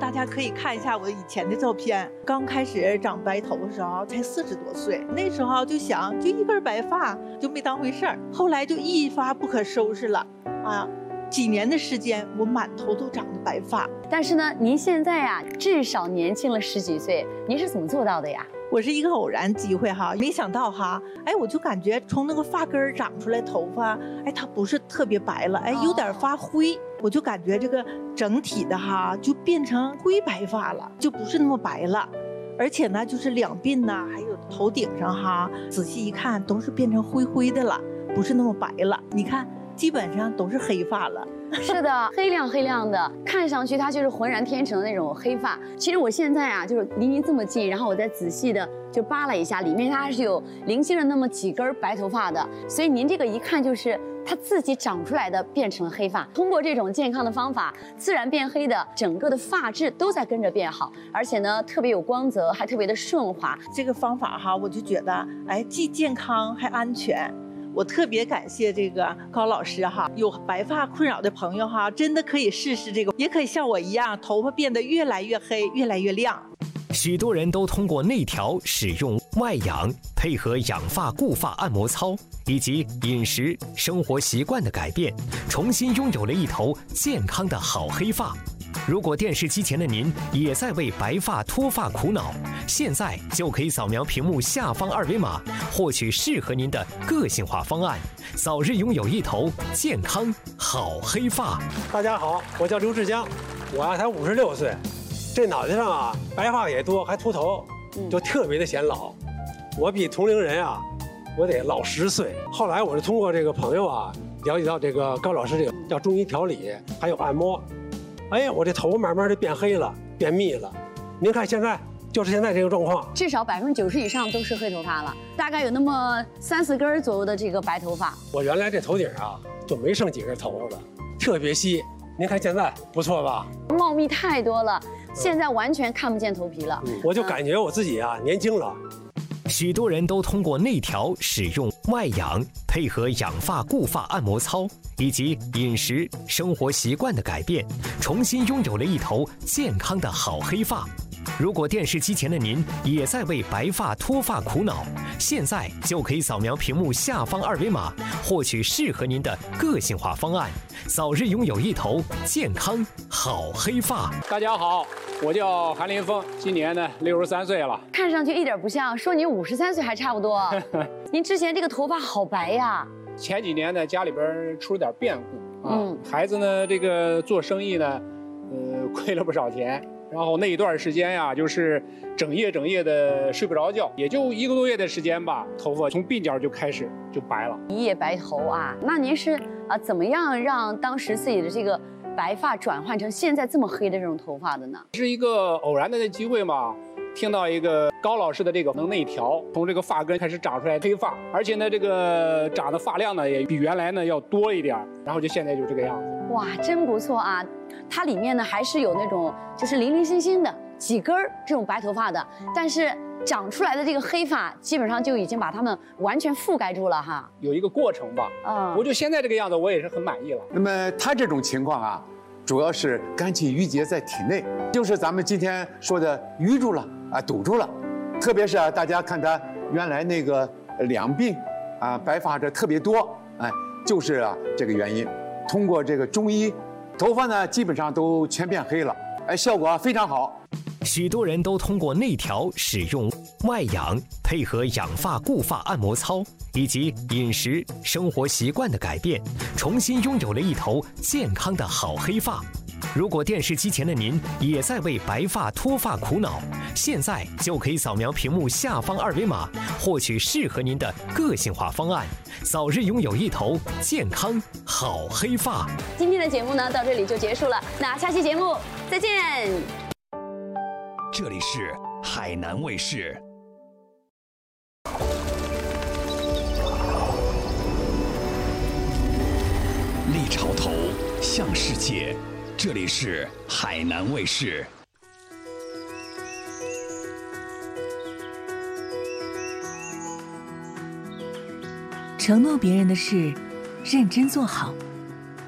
大家可以看一下我以前的照片。刚开始长白头的时候才40多岁，那时候就想就一根白发就没当回事儿，后来就一发不可收拾了啊！几年的时间，我满头都长着白发。 但是呢，您现在呀，至少年轻了10几岁，您是怎么做到的呀？ 我是一个偶然机会哈，没想到哈，哎，我就感觉从那个发根长出来头发，哎，它不是特别白了，哎，有点发灰，我就感觉这个整体的哈就变成灰白发了，就不是那么白了，而且呢，就是两鬓呐，还有头顶上哈，仔细一看都是变成灰灰的了，不是那么白了。你看，基本上都是黑发了。 是的，黑亮黑亮的，看上去它就是浑然天成的那种黑发。其实我现在啊，就是离您这么近，然后我再仔细的就扒拉一下，里面它还是有零星的那么几根白头发的。所以您这个一看就是它自己长出来的，变成了黑发。通过这种健康的方法，自然变黑的整个的发质都在跟着变好，而且呢特别有光泽，还特别的顺滑。 这个方法哈，我就觉得哎，既健康还安全。我特别感谢这个高老师哈，有白发困扰的朋友哈，真的可以试试这个，也可以像我一样，头发变得越来越黑，越来越亮。 许多人都通过内调、使用外养，配合养发固发按摩操，以及饮食、生活习惯的改变，重新拥有了一头健康的好黑发。如果电视机前的您也在为白发脱发苦恼，现在就可以扫描屏幕下方2维码，获取适合您的个性化方案，早日拥有一头健康好黑发。 大家好，我叫刘志江，我才56岁，这脑袋上啊白发也多，还秃头，就特别的显老。我比同龄人啊，我得老10岁。后来我是通过这个朋友啊，了解到这个高老师这个叫中医调理，还有按摩。哎，我这头慢慢的变黑了，变密了。您看现在就是现在这个状况， 至少90%以上都是黑头发了，大概有那么3、4根左右的这个白头发。 我原来这头顶啊就没剩几根头发了，特别稀。您看现在不错吧？ 茂密太多了，现在完全看不见头皮了。 我就感觉我自己啊年轻了。 许多人都通过内调、使用外养，配合养发固发按摩操，以及饮食、生活习惯的改变，重新拥有了一头健康的好黑发。如果电视机前的您也在为白发脱发苦恼，现在就可以扫描屏幕下方2维码，获取适合您的个性化方案，早日拥有一头健康好黑发。 大家好，我叫韩林峰，今年呢63岁了。 看上去一点不像，说你53岁还差不多。您之前这个头发好白呀。 前几年呢，家里边出了点变故啊，孩子呢这个做生意呢，亏了不少钱。然后那一段时间呀，就是整夜的睡不着觉，也就1个多月的时间吧，头发从鬓角就开始就白了， 一夜白头啊！那您是怎么样让当时自己的这个白发转换成现在这么黑的这种头发的呢？ 是一个偶然的机会嘛，听到一个高老师的这个能内调，从这个发根开始长出来黑发，而且呢这个长的发量呢也比原来呢要多一点，然后就现在就这个样子。 哇，真不错啊！它里面呢还是有那种就是零零星星的几根这种白头发的，但是长出来的这个黑发基本上就已经把它们完全覆盖住了哈。 有一个过程吧，我就现在这个样子，我也是很满意了。 那么他这种情况啊，主要是肝气郁结在体内，就是咱们今天说的淤住了啊，堵住了。特别是啊，大家看他原来那个两鬓啊白发这特别多，哎，就是啊这个原因。通过这个中医，头发呢基本上都全变黑了，哎，效果非常好。 许多人都通过内调、使用外养，配合养发固发按摩操，以及饮食、生活习惯的改变，重新拥有了一头健康的好黑发。如果电视机前的您也在为白发脱发苦恼，现在就可以扫描屏幕下方2维码，获取适合您的个性化方案，早日拥有一头健康好黑发。 今天的节目呢到这里就结束了，那下期节目再见。 这里是海南卫视。立潮头，向世界。这里是海南卫视。 承诺别人的事，认真做好。